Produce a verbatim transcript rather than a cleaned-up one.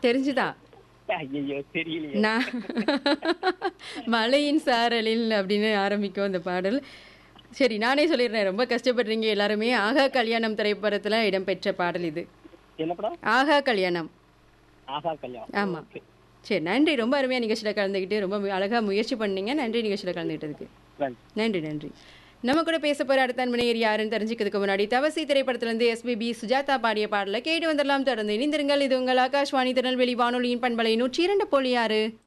தெரிஞ்சுதா? ஐயையோ! தெரியலையே! நான் மழையின் சாரலில் அப்படின்னு ஆரம்பிக்கும் அந்த பாடல். சரி நானே சொல்லிடுறேன். ரொம்ப கஷ்டப்படுறீங்க எல்லாருமே. ஆகா கல்யாணம் திரைப்படத்துல இடம்பெற்ற பாடல் இது. என்ன படம்? ஆகா கல்யாணம். ஆஹா கல்யாணம். ஆமா. ஓகே. சரி நன்றி. ரொம்ப அருமையா நிகழ்ச்சியில கலந்துக்கிட்டு ரொம்ப மு- அழகா முயற்சி பண்ணீங்க. நன்றி நிகழ்ச்சியில கலந்துக்கிட்டதுக்கு. நன்றி. நன்றி நன்றி. நம்ம கூட பேச போற அடுத்த அன்பனையர் யாருன்னு தெரிஞ்சுக்கிறதுக்கு முன்னாடி தவசி திரைப்படத்திலிருந்து எஸ்பிபி சுஜாதா பாடிய பாடலை கேட்டு வந்துடலாம். தொடர்ந்து இணைந்திருங்கள். இது உங்கள் ஆகாஷ்வாணி திருநெல்வேலி வானொலியின் பண்பலை நூற்றி இரண்டு புள்ளி ஆறு.